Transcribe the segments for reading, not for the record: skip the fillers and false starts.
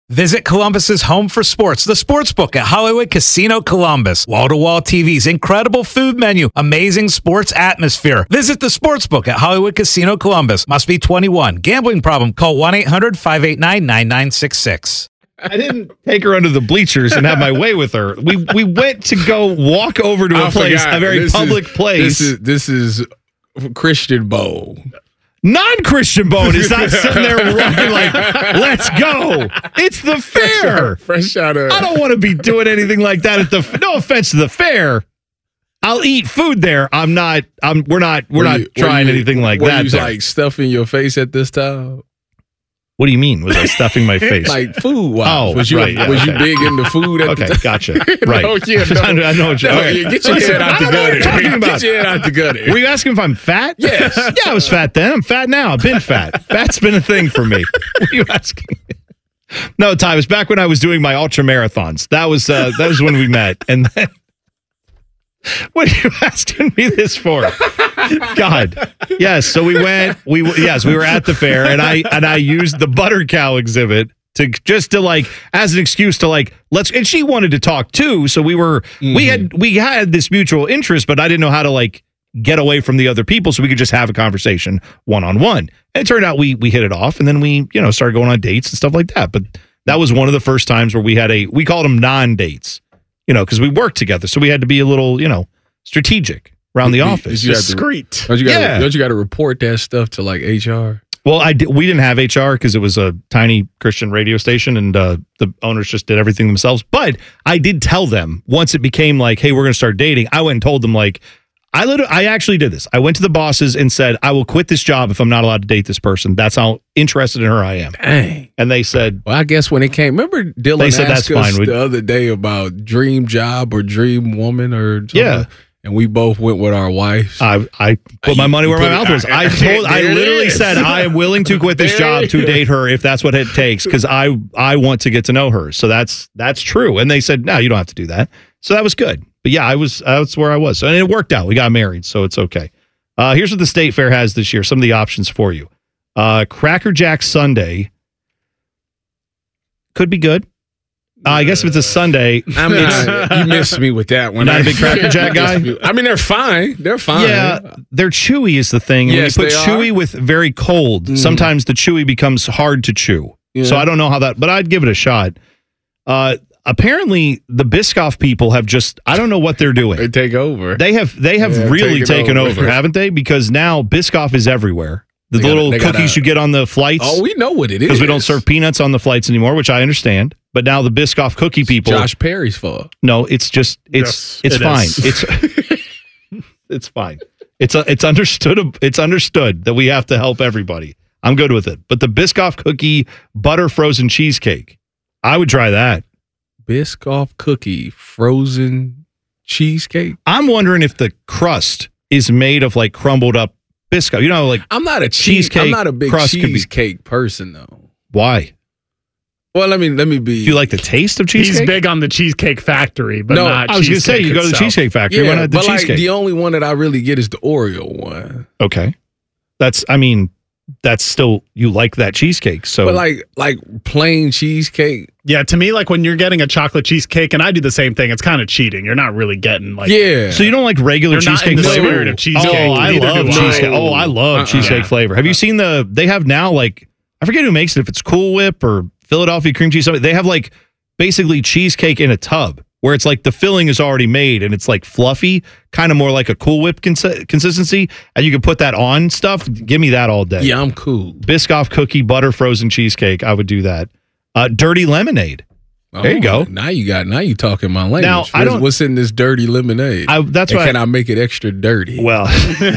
Visit Columbus's home for sports, the Sportsbook at Hollywood Casino Columbus. Wall-to-wall TVs, incredible food menu, amazing sports atmosphere. Visit the Sportsbook at Hollywood Casino Columbus. Must be 21. Gambling problem? Call 1-800-589-9966. I didn't take her under the bleachers and have my way with her. We went to go walk over to a place, a very public place. This is Christian Bowl. Non-Christian Bone is not sitting there rocking like, let's go. It's the fair. Fresh out of. I don't want to be doing anything like that at the. No offense to the fair. I'll eat food there. We're not trying anything like that. Were you like stuffing your face at this time? What do you mean? Was I stuffing my face? Like food-wise. Oh, was you big into food at the time? Gotcha. Right. I know what you're okay. Get your head out the gutter. Get your head out the gutter. Were you asking if I'm fat? Yes. Yeah, I was fat then. I'm fat now. I've been fat. Fat's been a thing for me. What are you asking? No, Ty, it was back when I was doing my ultra marathons. That was when we met. And then, what are you asking me this for? God. Yes. So we were at the fair, and I used the butter cow exhibit to as an excuse to and she wanted to talk too. So we had this mutual interest, but I didn't know how to get away from the other people so we could just have a conversation one-on-one. And it turned out we hit it off, and then we, started going on dates and stuff like that. But that was one of the first times where we called them non-dates, because we worked together. So we had to be a little, strategic around the office. Discreet. Don't you got to report that stuff to HR? Well, we didn't have HR because it was a tiny Christian radio station, and the owners just did everything themselves. But I did tell them once it became hey, we're going to start dating. I went and told them I actually did this. I went to the bosses and said, I will quit this job if I'm not allowed to date this person. That's how interested in her I am. Dang. And they said, well, I guess when it came, remember Dylan asked us the other day about dream job or dream woman or something? Yeah. And we both went with our wives. I put my money where my mouth was. I literally said I am willing to quit this job to date her if that's what it takes, because I want to get to know her. So that's true. And they said, no, you don't have to do that. So that was good. But yeah, that's where I was. And it worked out. We got married, so it's okay. Here's what the State Fair has this year. Some of the options for you. Cracker Jack Sundae could be good. I guess if it's a Sunday, you missed me with that one. Not a big Cracker Jack guy? I mean, they're fine. They're fine. Yeah, they're chewy is the thing. Yes, when you put chewy with very cold, sometimes the chewy becomes hard to chew. Yeah. So I don't know how that, but I'd give it a shot. Apparently, the Biscoff people have I don't know what they're doing. They take over. They have really taken over, haven't they? Because now Biscoff is everywhere. The little cookies you get on the flights. Oh, we know what it is. Because we don't serve peanuts on the flights anymore, which I understand. But now the Biscoff cookie people. Josh Perry's fault. No, it's just it's fine. It's fine. It's understood. It's understood that we have to help everybody. I'm good with it. But the Biscoff cookie butter frozen cheesecake, I would try that. Biscoff cookie frozen cheesecake. I'm wondering if the crust is made of crumbled up Biscoff. I'm not a cheesecake. I'm not a big cheesecake person though. Why? Well, let me be. Do you like the taste of cheesecake? He's big on the Cheesecake Factory, but not. I was going to say you go to the Cheesecake Factory. Yeah, why not the cheesecake? The only one that I really get is the Oreo one. Okay, that's still you like that cheesecake. So, but like plain cheesecake. Yeah, to me, when you're getting a chocolate cheesecake, and I do the same thing, it's kind of cheating. You're not really getting Yeah. So you don't like regular cheesecake flavor? Of cheesecake. Oh, I love cheesecake. Oh, I love cheesecake flavor. Have you seen they have now I forget who makes it, if it's Cool Whip or Philadelphia cream cheese. They have basically cheesecake in a tub where it's the filling is already made and it's fluffy, kind of more like a Cool Whip consistency, and you can put that on stuff. Give me that all day. Yeah, I'm cool. Biscoff cookie butter frozen cheesecake. I would do that. Dirty lemonade. There you go. Now you talking my language. Now what's in this dirty lemonade? That's why. Can I make it extra dirty? Well,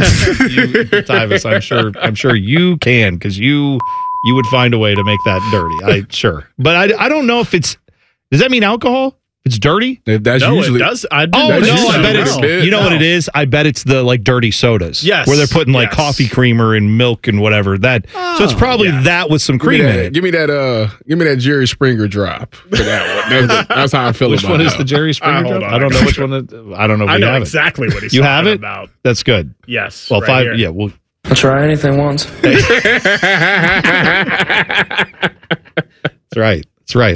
Tyvis, I'm sure you can, because you would find a way to make that dirty. But I don't know if it's. Does that mean alcohol? It's dirty? That's usually. It does. I bet it's. You know what it is? I bet it's the dirty sodas. Yes. Where they're putting coffee creamer and milk and whatever. So it's probably that with some cream in it. Give me that Jerry Springer drop for that one. That's how I feel which about it. Which one is the Jerry Springer drop? I don't know which one. I don't know if I we know have exactly it. what he's you talking have it? about. That's good. Yes. Well, right 5. Yeah. Well. I'll try anything once. That's right. That's right.